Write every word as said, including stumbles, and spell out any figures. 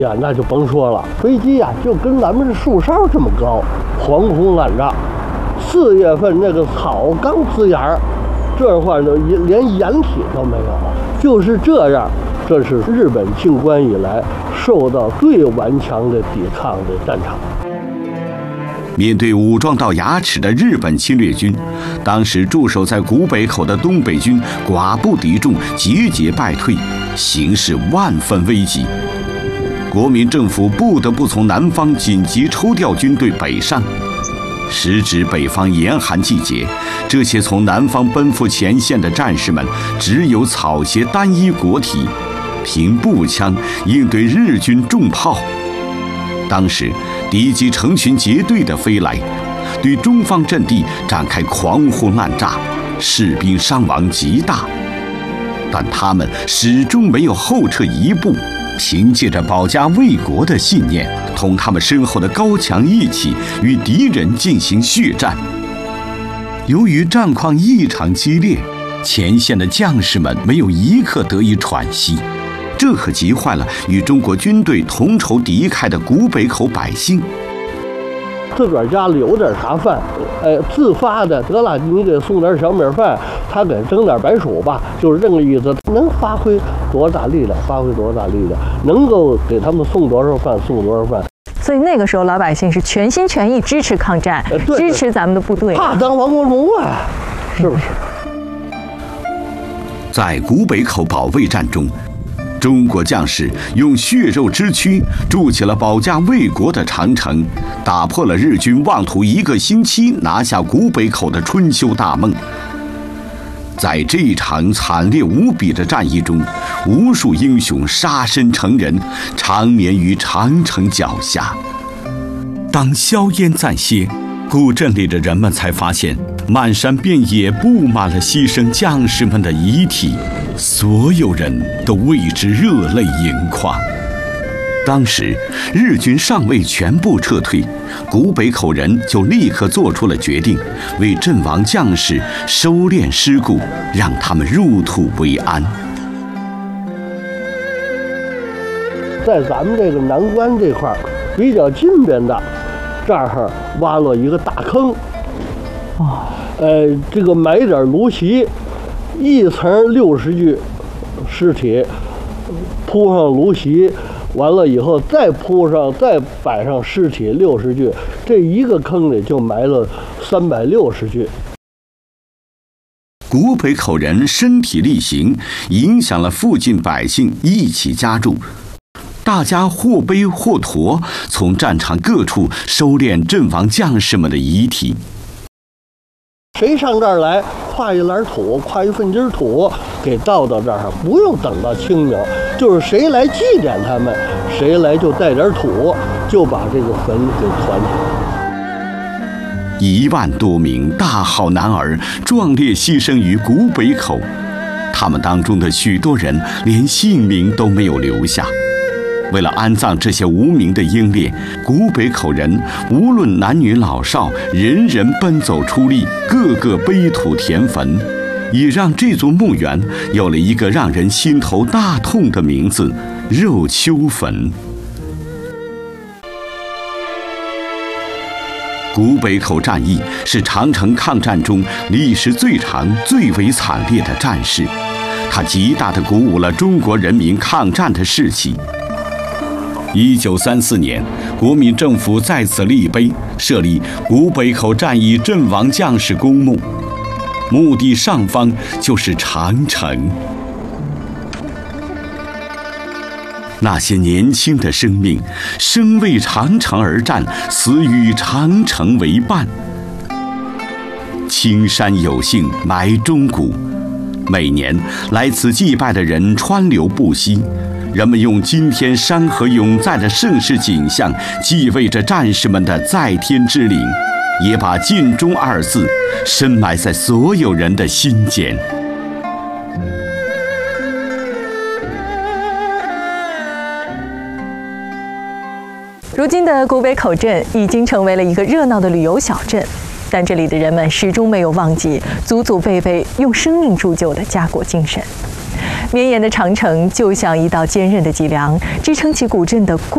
呀，那就甭说了，飞机呀就跟咱们这树梢这么高，黄空暗炸。四月份那个草刚呲芽儿，这块呢连掩体都没有，就是这样。这是日本进关以来受到最顽强的抵抗的战场。 面对武装到牙齿的日本侵略军，当时驻守在古北口的东北军寡不敌众，节节败退，形势万分危急。国民政府不得不从南方紧急抽调军队北上。时值北方严寒季节，这些从南方奔赴前线的战士们只有草鞋单衣裹体，凭步枪应对日军重炮。当时敌机成群结队地飞来，对中方阵地展开狂轰滥炸，士兵伤亡极大。但他们始终没有后撤一步，凭借着保家卫国的信念，同他们身后的高墙一起与敌人进行血战。由于战况异常激烈，前线的将士们没有一刻得以喘息，这可急坏了与中国军队同仇敌忾的古北口百姓。 自个儿家里有点啥饭，呃，自发的得了，你给送点小米饭，他给蒸点白薯吧，就是这个意思。能发挥多大力量，发挥多大力量，能够给他们送多少饭，送多少饭。 所以那个时候，老百姓是全心全意支持抗战，呃、支持咱们的部队， 怕当亡国奴啊，是不是？ 在古北口保卫战中，中国将士用血肉之躯筑起了保家卫国的长城，打破了日军妄图一个星期拿下古北口的春秋大梦。在这一场惨烈无比的战役中，无数英雄杀身成仁，长眠于长城脚下。当硝烟暂歇，古镇里的人们才发现，漫山遍野布满了牺牲将士们的遗体，所有人都为之热泪盈眶。当时日军尚未全部撤退，古北口人就立刻做出了决定，为阵亡将士收敛尸骨，让他们入土为安。 在咱们这个南关这块比较近边的，这儿挖了一个大坑，啊，呃，这个埋点芦席，一层六十具尸体，铺上芦席。完了以后，再铺上，再摆上尸体六十具，这一个坑里就埋了三百六十具。 古北口人身体力行，影响了附近百姓一起加入，大家或背或驮，从战场各处收敛阵亡将士们的遗体。 谁上这儿来，挎一篮土，挎一份筋土，给倒到这儿，不用等到清明，就是谁来祭奠他们，谁来就带点土，就把这个坟给团起来。 一万多名大好男儿壮烈牺牲于古北口，他们当中的许多人连性命都没有留下。为了安葬这些无名的英烈，古北口人无论男女老少，人人奔走出力，个个背土填坟，也让这座墓园有了一个让人心头大痛的名字——肉丘坟。古北口战役是长城抗战中历时最长、最为惨烈的战事，它极大地鼓舞了中国人民抗战的士气。一九三四年，国民政府在此立碑，设立古北口战役阵亡将士公墓，墓地上方就是长城。那些年轻的生命，生为长城而战，死与长城为伴。青山有幸埋忠骨，每年来此祭拜的人川流不息。人们用今天山河永在的盛世景象，祭畏着战士们的在天之灵，也把尽忠二字深埋在所有人的心间。 如今的古北口镇已经成为了一个热闹的旅游小镇，但这里的人们始终没有忘记祖祖辈辈用生命铸就的家国精神。绵延的长城就像一道坚韧的脊梁，支撑起古镇的